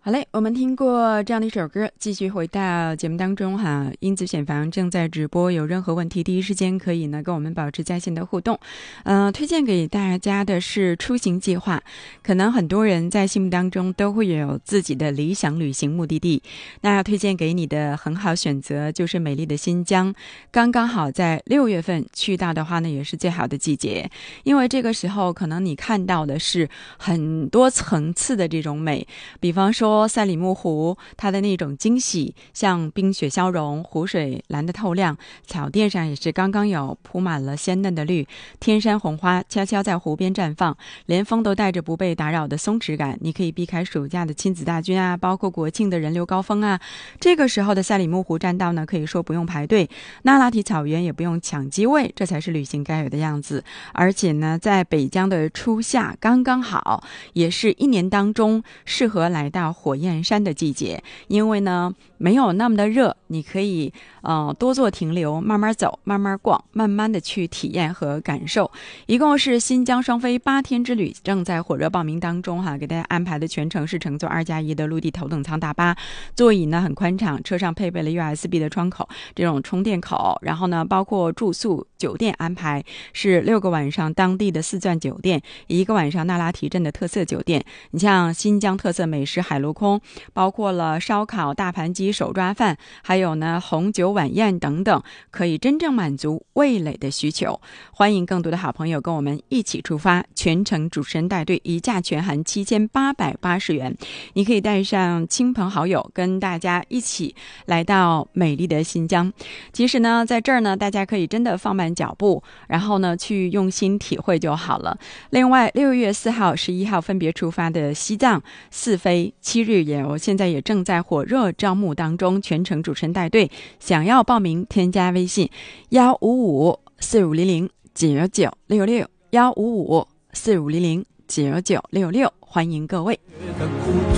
好嘞，我们听过这样的一首歌，继续回到节目当中哈。英子选房正在直播，有任何问题第一时间可以呢跟我们保持在线的互动。推荐给大家的是出行计划。可能很多人在心目当中都会有自己的理想旅行目的地，那推荐给你的很好选择就是美丽的新疆。刚刚好在6月份去到的话呢，也是最好的季节，因为这个时候可能你看到的是很多层次的这种美，比方说赛里木湖它的那种惊喜，像冰雪消融，湖水蓝得透亮，草甸上也是刚刚有铺满了鲜嫩的绿，天山红花悄悄在湖边绽放，连风都带着不被打扰的松弛感。你可以避开暑假的亲子大军啊，包括国庆的人流高峰啊。这个时候的赛里木湖栈道呢，可以说不用排队，那拉提草原也不用抢机位，这才是旅行该有的样子。而且呢，在北疆的初夏刚刚好，也是一年当中适合来到火焰山的季节，因为呢没有那么的热，你可以多做停留，慢慢走，慢慢逛，慢慢的去体验和感受。一共是新疆双飞8天之旅，正在火热报名当中哈，给大家安排的全程是乘坐2+1的陆地头等舱大巴，座椅呢很宽敞，车上配备了 USB 的窗口，这种充电口，然后呢包括住宿酒店安排是6个晚上当地的4钻酒店，1个晚上那拉提镇的特色酒店。你像新疆特色美食海陆空，包括了烧烤、大盘鸡、手抓饭，还有呢红酒晚宴等等，可以真正满足味蕾的需求。欢迎更多的好朋友跟我们一起出发，全程主持人带队，一价全含7880元。你可以带上亲朋好友，跟大家一起来到美丽的新疆。其实呢，在这儿呢，大家可以真的放慢脚步，然后呢，去用心体会就好了。另外，6月4号、11号分别出发的西藏4飞7日游，现在也正在火热招募当中，全程主持人带队。想要报名，添加微信15545009966，15545009966，欢迎各位。